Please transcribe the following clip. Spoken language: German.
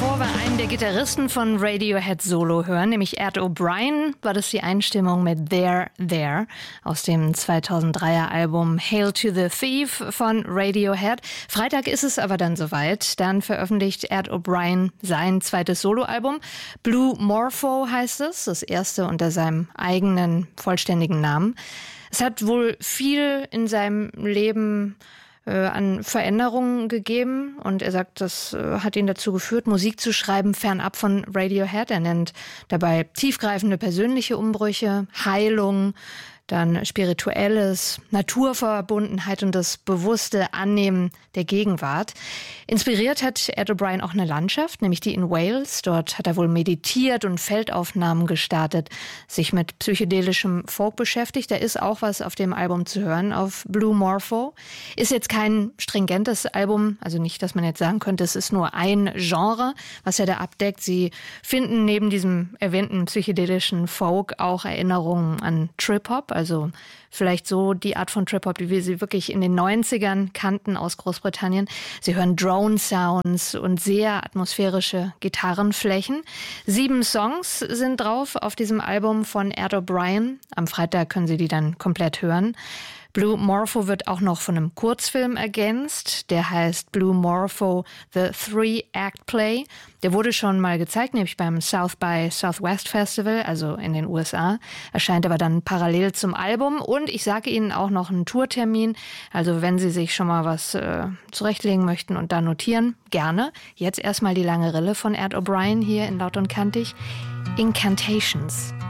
Bevor wir einen der Gitarristen von Radiohead Solo hören, nämlich Ed O'Brien, war das die Einstimmung mit There, There aus dem 2003er Album Hail to the Thief von Radiohead. Freitag ist es aber dann soweit. Dann veröffentlicht Ed O'Brien sein zweites Soloalbum. Blue Morpho heißt es, das erste unter seinem eigenen vollständigen Namen. Es hat wohl viel in seinem Leben an Veränderungen gegeben und er sagt, das hat ihn dazu geführt, Musik zu schreiben, fernab von Radiohead. Er nennt dabei tiefgreifende persönliche Umbrüche, Heilung, dann Spirituelles, Naturverbundenheit und das bewusste Annehmen der Gegenwart. Inspiriert hat Ed O'Brien auch eine Landschaft, nämlich die in Wales. Dort hat er wohl meditiert und Feldaufnahmen gestartet, sich mit psychedelischem Folk beschäftigt. Da ist auch was auf dem Album zu hören, auf Blue Morpho. Ist jetzt kein stringentes Album, also nicht, dass man jetzt sagen könnte, es ist nur ein Genre, was er da abdeckt. Sie finden neben diesem erwähnten psychedelischen Folk auch Erinnerungen an Trip-Hop, also vielleicht so die Art von Trip-Hop, wie wir sie wirklich in den 90ern kannten aus Großbritannien. Sie hören Drone-Sounds und sehr atmosphärische Gitarrenflächen. 7 Songs sind drauf auf diesem Album von Ed O'Brien. Am Freitag können Sie die dann komplett hören. Blue Morpho wird auch noch von einem Kurzfilm ergänzt. Der heißt Blue Morpho The 3-Act Play. Der wurde schon mal gezeigt, nämlich beim South by Southwest Festival, also in den USA. Erscheint aber dann parallel zum Album. Und ich sage Ihnen auch noch einen Tourtermin. Also wenn Sie sich schon mal was zurechtlegen möchten und da notieren, gerne. Jetzt erstmal die lange Rille von Ed O'Brien hier in Laut und Kantig. Incantations.